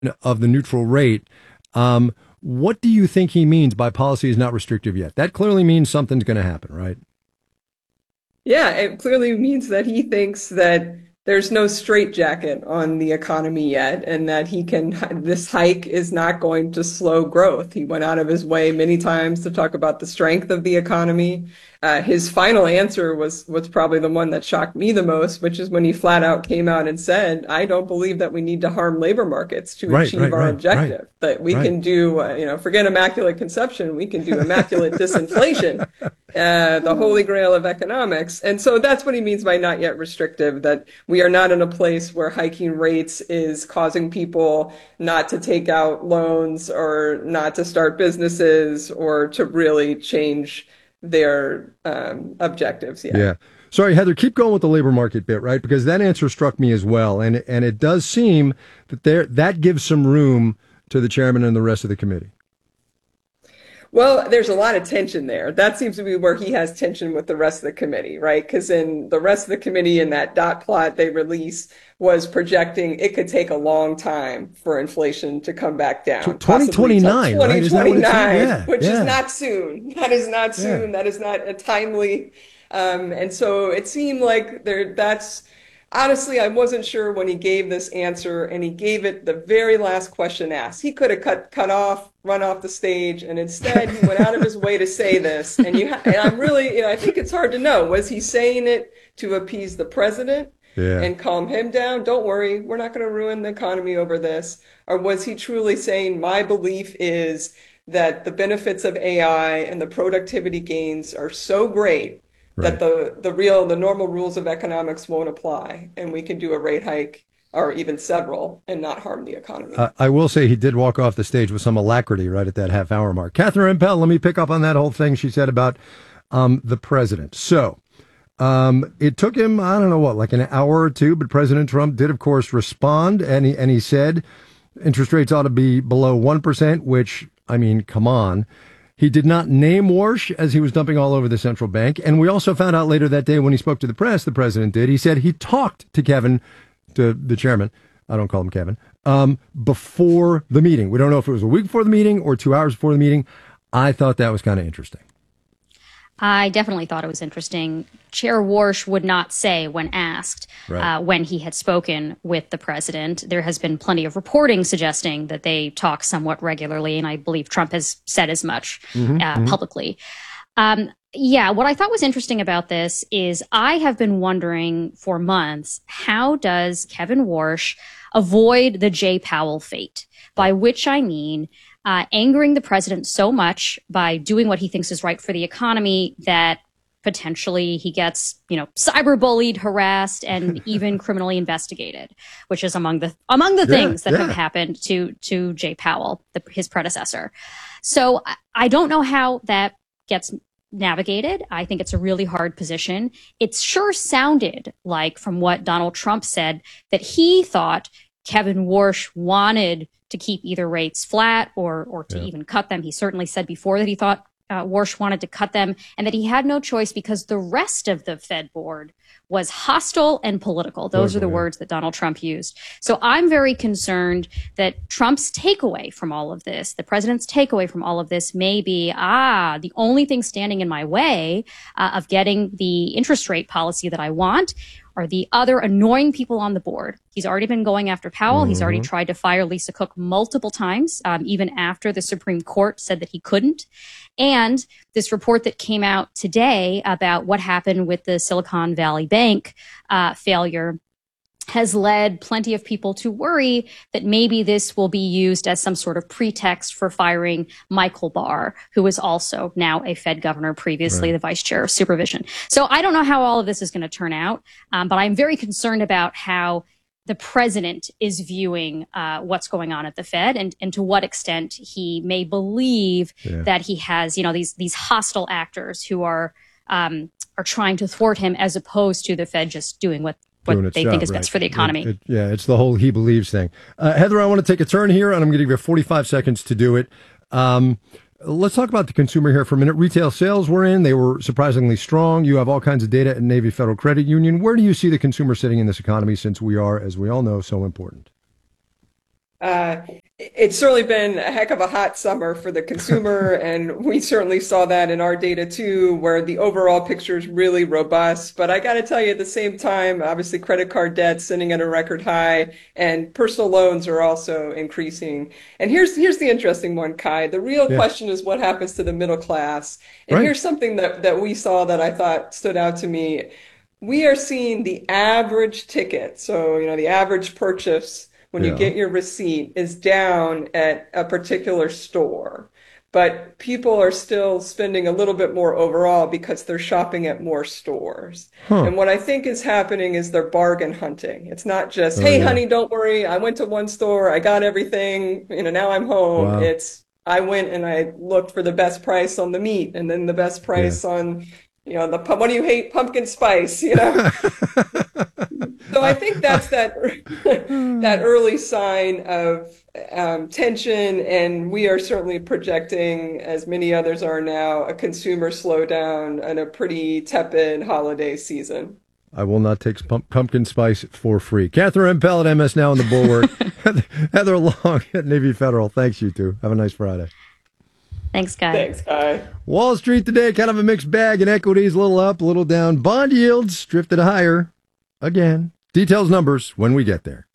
of the neutral rate. What do you think he means by policy is not restrictive yet? That clearly means something's going to happen, right? Yeah, it clearly means that he thinks that there's no straitjacket on the economy yet, and that this hike is not going to slow growth. He went out of his way many times to talk about the strength of the economy. His final answer was probably the one that shocked me the most, which is when he flat out came out and said, "I don't believe that we need to harm labor markets to achieve our objective. That we can do, forget immaculate conception, we can do immaculate disinflation, the holy grail of economics." And so that's what he means by not yet restrictive, that we are not in a place where hiking rates is causing people not to take out loans or not to start businesses or to really change their objectives yet. Yeah. Sorry, Heather, keep going with the labor market bit, right? Because that answer struck me as well. And it does seem that that gives some room to the chairman and the rest of the committee. Well, there's a lot of tension there. That seems to be where he has tension with the rest of the committee, right? Because in the rest of the committee, in that dot plot they released, was projecting it could take a long time for inflation to come back down. 2029, 2029, right? Which is not soon. That is not soon. That is not a timely. And so it seemed like that's. Honestly, I wasn't sure when he gave this answer, and he gave it the very last question asked. He could have run off the stage, and instead he went out of his way to say this. And I'm really, I think it's hard to know. Was he saying it to appease the president and calm him down? Don't worry, we're not going to ruin the economy over this. Or was he truly saying, my belief is that the benefits of AI and the productivity gains are so great that the normal rules of economics won't apply, and we can do a rate hike or even several and not harm the economy. I will say he did walk off the stage with some alacrity right at that half-hour mark. Catherine Rampell, let me pick up on that whole thing she said about the president. So it took him, I don't know what, like an hour or two, but President Trump did, of course, respond, and he said interest rates ought to be below 1%, which, I mean, come on. He did not name Warsh as he was dumping all over the central bank. And we also found out later that day when he spoke to the press, the president did, he said he talked to Kevin, to the chairman, I don't call him Kevin, before the meeting. We don't know if it was a week before the meeting or 2 hours before the meeting. I thought that was kind of interesting. I definitely thought it was interesting. Chair Warsh would not say when asked when he had spoken with the president. There has been plenty of reporting suggesting that they talk somewhat regularly, and I believe Trump has said as much publicly. What I thought was interesting about this is I have been wondering for months, how does Kevin Warsh avoid the Jay Powell fate? By which I mean angering the president so much by doing what he thinks is right for the economy that potentially he gets, cyberbullied, harassed, and even criminally investigated, which is among the things that have happened to Jay Powell, his predecessor. So I don't know how that gets navigated. I think it's a really hard position. It sure sounded like, from what Donald Trump said, that he thought Kevin Warsh wanted to keep either rates flat or to even cut them. He certainly said before that he thought Warsh wanted to cut them, and that he had no choice because the rest of the Fed board was hostile and political. Those are the words that Donald Trump used. So I'm very concerned that Trump's takeaway from all of this, the president's takeaway from all of this, may be, the only thing standing in my way of getting the interest rate policy that I want are the other annoying people on the board. He's already been going after Powell. He's already tried to fire Lisa Cook multiple times, even after the Supreme Court said that he couldn't. And this report that came out today about what happened with the Silicon Valley Bank failure has led plenty of people to worry that maybe this will be used as some sort of pretext for firing Michael Barr, who is also now a Fed governor, previously the vice chair of supervision. So I don't know how all of this is going to turn out, but I'm very concerned about how the president is viewing what's going on at the Fed, and to what extent he may believe that he has, these hostile actors who are trying to thwart him, as opposed to the Fed just doing what they think is best for the economy. It's the whole he believes thing. Heather, I want to take a turn here, and I'm going to give you 45 seconds to do it. Let's talk about the consumer here for a minute. Retail sales were in. They were surprisingly strong. You have all kinds of data at Navy Federal Credit Union. Where do you see the consumer sitting in this economy, since we are, as we all know, so important? It's certainly been a heck of a hot summer for the consumer, and we certainly saw that in our data too, where the overall picture is really robust. But I got to tell you, at the same time, obviously credit card debt sitting at a record high, and personal loans are also increasing. And here's the interesting one, Kai. The real question is what happens to the middle class. And Right. here's something that we saw that I thought stood out to me. We are seeing the average ticket, so the average purchase when you Yeah. get your receipt is down at a particular store. But people are still spending a little bit more overall because they're shopping at more stores. Huh. And what I think is happening is they're bargain hunting. It's not just, Oh, hey, yeah. honey, don't worry. I went to one store, I got everything, now I'm home. Wow. It's I went and I looked for the best price on the meat and then the best Yeah. price on, what do you hate? Pumpkin spice. So I think that's that that early sign of tension, and we are certainly projecting, as many others are now, a consumer slowdown and a pretty tepid holiday season. I will not take pumpkin spice for free. Catherine Impel at MS Now in the Bulwark. Heather Long at Navy Federal. Thanks, you two. Have a nice Friday. Thanks, guys. Thanks, Kai. Wall Street today, kind of a mixed bag in equities, a little up, a little down. Bond yields drifted higher again. Details, numbers when we get there.